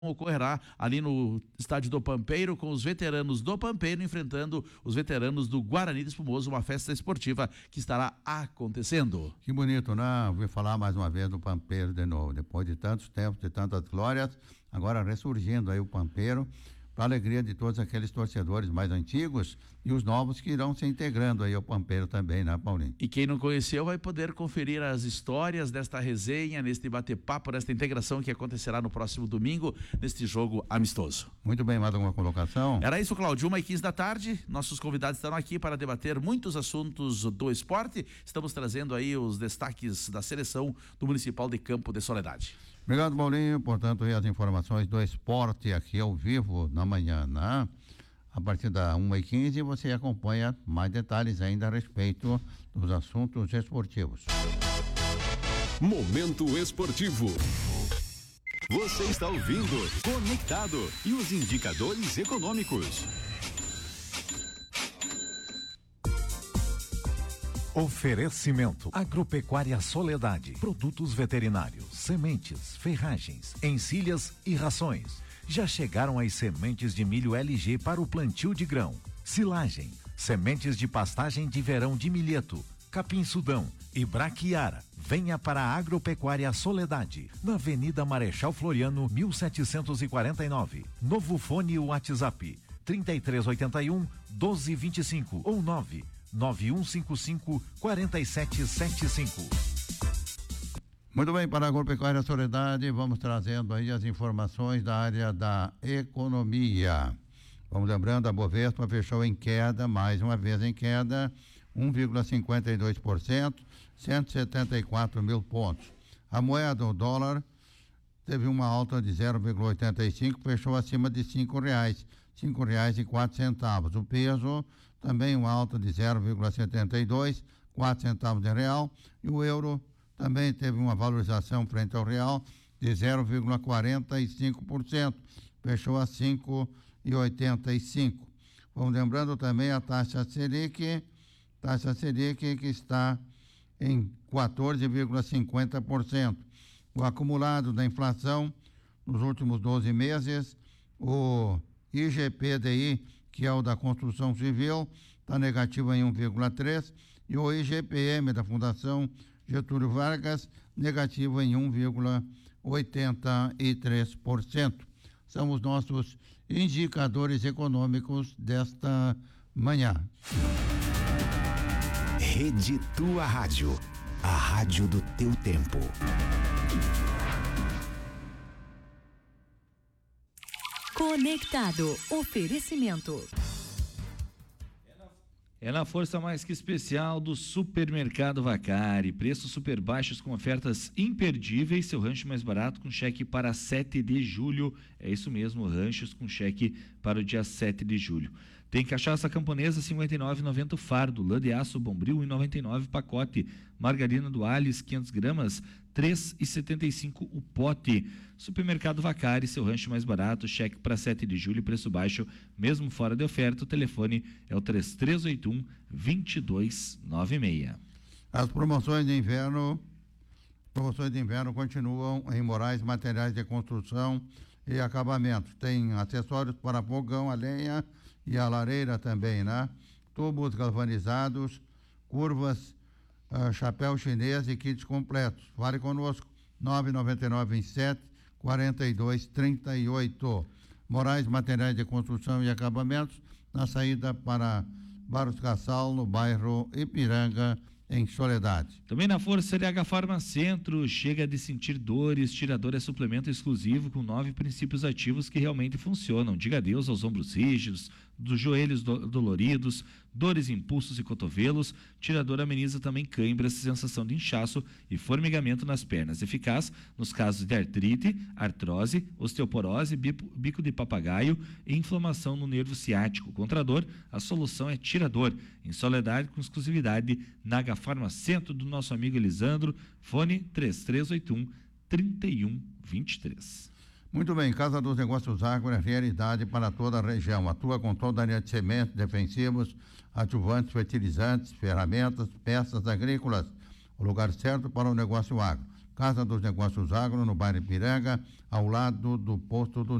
ocorrerá ali no estádio do Pampeiro, com os veteranos do Pampeiro enfrentando os veteranos do Guarani de Espumoso, uma festa esportiva que estará acontecendo. Que bonito, né? Ouvi falar mais uma vez do Pampeiro de novo, depois de tantos tempos, de tantas glórias, agora ressurgindo aí o Pampeiro, para a alegria de todos aqueles torcedores mais antigos e os novos que irão se integrando aí ao Pampeiro também, né, Paulinho? E quem não conheceu vai poder conferir as histórias desta resenha, neste bate-papo, nesta integração que acontecerá no próximo domingo, neste jogo amistoso. Muito bem, mais alguma colocação? Era isso, Cláudio, 1h15 da tarde, nossos convidados estarão aqui para debater muitos assuntos do esporte. Estamos trazendo aí os destaques da seleção do Municipal de Campo de Soledade. Obrigado, Paulinho. Portanto, as informações do esporte aqui ao vivo na manhã, né? A partir da 1h15 você acompanha mais detalhes ainda a respeito dos assuntos esportivos. Momento esportivo. Você está ouvindo Conectado e os indicadores econômicos. Oferecimento Agropecuária Soledade, produtos veterinários, sementes, ferragens, encilhas e rações. Já chegaram as sementes de milho LG para o plantio de grão, silagem, sementes de pastagem de verão de milheto, capim sudão e braquiara. Venha para a Agropecuária Soledade, na Avenida Marechal Floriano, 1749. Novo fone WhatsApp 3381-1225 ou 99155-4775. Muito bem, para a Agropecuária Soledade, vamos trazendo aí as informações da área da economia. Vamos lembrando, a Bovespa fechou em queda, mais uma vez em queda, 1,52%, 174 mil pontos. A moeda, o dólar, teve uma alta de 0,85, fechou acima de R$5, R$5,04. O peso, também uma alta de 0,72, 4 centavos de real, e o euro também teve uma valorização frente ao real de 0,45%, fechou a 5,85. Vamos lembrando também a taxa Selic que está em 14,50%. O acumulado da inflação nos últimos 12 meses, o IGPDI, que é o da construção civil, está negativo em 1,3%, e o IGPM da Fundação Getúlio Vargas, negativo em 1,83%. São os nossos indicadores econômicos desta manhã. Rede Tua Rádio, a rádio do teu tempo. Conectado. Oferecimento. É na força mais que especial do Supermercado Vacari. Preços super baixos com ofertas imperdíveis. Seu rancho mais barato com cheque para 7 de julho. É isso mesmo, ranchos com cheque para o dia 7 de julho. Tem cachaça camponesa 59,90 fardo, lã de aço Bombril 1,99 pacote, margarina do Alhes 500 gramas 3,75 o pote. Supermercado Vacari, seu rancho mais barato, cheque para 7 de julho, preço baixo, mesmo fora de oferta. O telefone é o 3381-2296. As promoções de inverno continuam em Moraes Materiais de Construção e Acabamento. Tem acessórios para fogão, a lenha e a lareira também, né? Tubos galvanizados, curvas, chapéu chinês e kits completos. Fale conosco, 99927-4238. Moraes Materiais de Construção e Acabamentos, na saída para Barros Cassal, no bairro Ipiranga, em Soledade. Também na Força CDH Farmacentro, chega de sentir dores, Tirador é suplemento exclusivo com 9 princípios ativos que realmente funcionam. Diga adeus aos ombros rígidos, dos joelhos doloridos, dores, impulsos e cotovelos. Tirador ameniza também câimbras, sensação de inchaço e formigamento nas pernas. Eficaz nos casos de artrite, artrose, osteoporose, bico de papagaio e inflamação no nervo ciático. Contra a dor, a solução é Tirador. Em Soledade, com exclusividade na H Farmacentro do nosso amigo Elisandro, fone 3381-3123. Muito bem, Casa dos Negócios Agro é realidade para toda a região. Atua com toda a linha de sementes, defensivos, adjuvantes, fertilizantes, ferramentas, peças agrícolas. O lugar certo para o negócio agro. Casa dos Negócios Agro, no bairro Piranga, ao lado do posto do